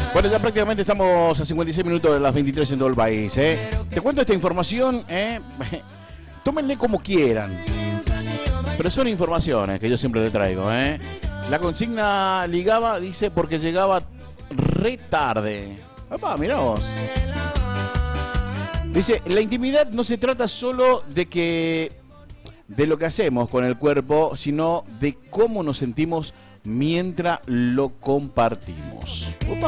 Bueno, ya prácticamente estamos a 56 minutos de las 23 en todo el país. Te cuento esta información. Tómenle como quieran. Pero son informaciones que yo siempre le traigo. La consigna ligaba, dice, porque llegaba re tarde. Papá, mirá vos. Dice, la intimidad no se trata solo de lo que hacemos con el cuerpo, sino de cómo nos sentimos mientras lo compartimos. Opa.